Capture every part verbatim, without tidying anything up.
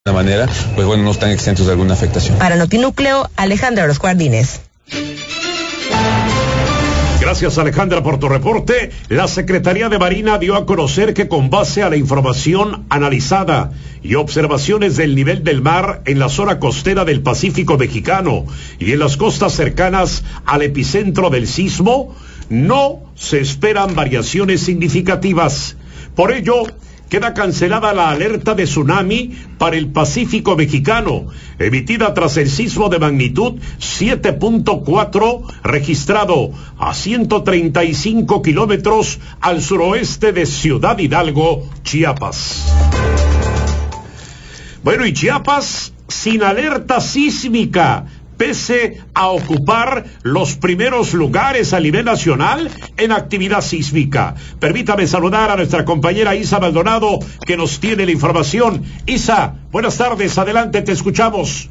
De manera, pues bueno, no están exentos de alguna afectación. Para Notinúcleo, Alejandra Orozco Ardínez. Gracias, Alejandra, por tu reporte. La Secretaría de Marina dio a conocer que con base a la información analizada y observaciones del nivel del mar en la zona costera del Pacífico mexicano y en las costas cercanas al epicentro del sismo, no se esperan variaciones significativas. Por ello, queda cancelada la alerta de tsunami para el Pacífico mexicano, emitida tras el sismo de magnitud siete punto cuatro registrado a ciento treinta y cinco kilómetros al suroeste de Ciudad Hidalgo, Chiapas. Bueno, y Chiapas sin alerta sísmica, pese a ocupar los primeros lugares a nivel nacional en actividad sísmica. Permítame saludar a nuestra compañera Isa Maldonado, que nos tiene la información. Isa, buenas tardes, adelante, te escuchamos.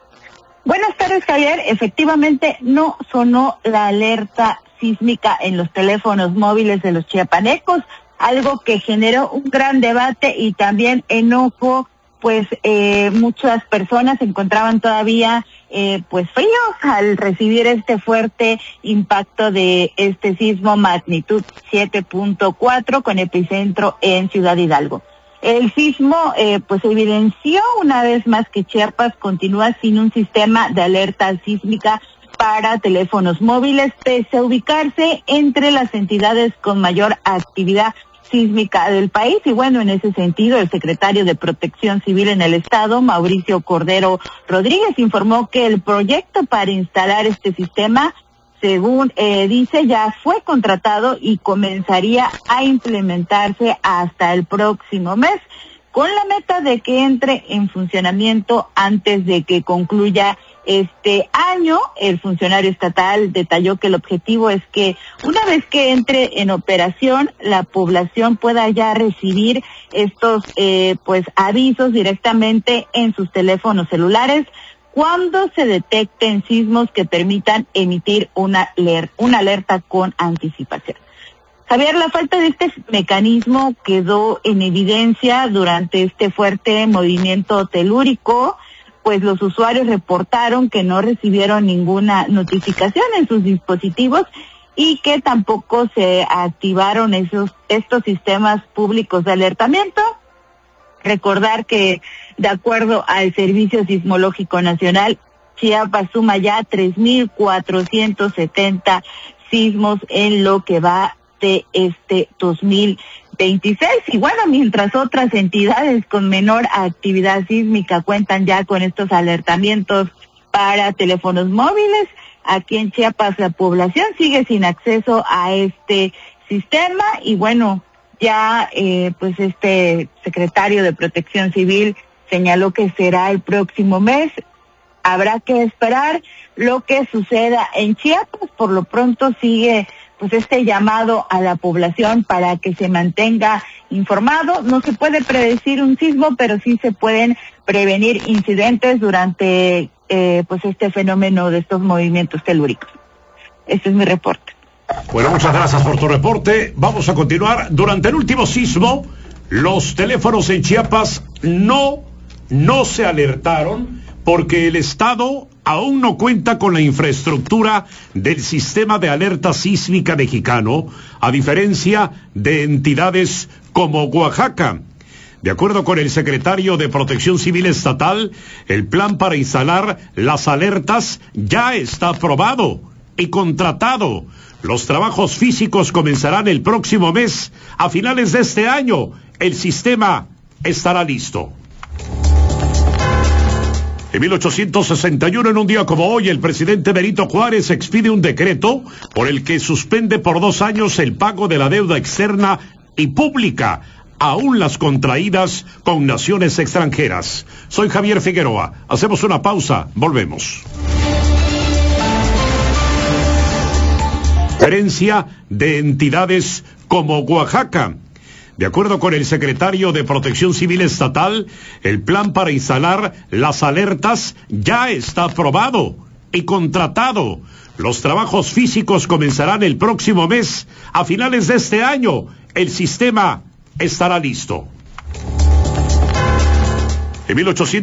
Buenas tardes, Javier. Efectivamente, no sonó la alerta sísmica en los teléfonos móviles de los chiapanecos, algo que generó un gran debate y también enojo, pues eh, muchas personas se encontraban todavía eh, pues fríos al recibir este fuerte impacto de este sismo magnitud siete punto cuatro con epicentro en Ciudad Hidalgo. El sismo eh, pues evidenció una vez más que Chiapas continúa sin un sistema de alerta sísmica para teléfonos móviles, pese a ubicarse entre las entidades con mayor actividad sísmica del país. Y bueno, en ese sentido, el secretario de Protección Civil en el estado, Mauricio Cordero Rodríguez, informó que el proyecto para instalar este sistema, según eh, dice, ya fue contratado y comenzaría a implementarse hasta el próximo mes, con la meta de que entre en funcionamiento antes de que concluya este año. El funcionario estatal detalló que el objetivo es que una vez que entre en operación, la población pueda ya recibir estos eh, pues avisos directamente en sus teléfonos celulares cuando se detecten sismos que permitan emitir una, una alerta con anticipación. Javier, la falta de este mecanismo quedó en evidencia durante este fuerte movimiento telúrico, pues los usuarios reportaron que no recibieron ninguna notificación en sus dispositivos y que tampoco se activaron esos estos sistemas públicos de alertamiento. Recordar que, de acuerdo al Servicio Sismológico Nacional, Chiapas suma ya tres mil cuatrocientos setenta sismos en lo que va de este dos mil veintiséis. Y bueno, mientras otras entidades con menor actividad sísmica cuentan ya con estos alertamientos para teléfonos móviles, aquí en Chiapas la población sigue sin acceso a este sistema. Y bueno, ya eh, pues este secretario de Protección Civil señaló que será el próximo mes. Habrá que esperar lo que suceda en Chiapas. Por lo pronto sigue pues este llamado a la población para que se mantenga informado. No se puede predecir un sismo, pero sí se pueden prevenir incidentes durante eh, pues este fenómeno de estos movimientos telúricos. Este es mi reporte. Bueno, muchas gracias por tu reporte. Vamos a continuar. Durante el último sismo, los teléfonos en Chiapas no, no se alertaron porque el Estado aún no cuenta con la infraestructura del sistema de alerta sísmica mexicano, a diferencia de entidades como Oaxaca. De acuerdo con el secretario de Protección Civil Estatal, el plan para instalar las alertas ya está aprobado y contratado. Los trabajos físicos comenzarán el próximo mes. A finales de este año, el sistema estará listo. En mil ochocientos sesenta y uno, en un día como hoy, el presidente Benito Juárez expide un decreto por el que suspende por dos años el pago de la deuda externa y pública, aún las contraídas con naciones extranjeras. Soy Javier Figueroa. Hacemos una pausa, volvemos. Herencia de entidades como Oaxaca. De acuerdo con el secretario de Protección Civil Estatal, el plan para instalar las alertas ya está aprobado y contratado. Los trabajos físicos comenzarán el próximo mes. A finales de este año, el sistema estará listo. En mil ochocientos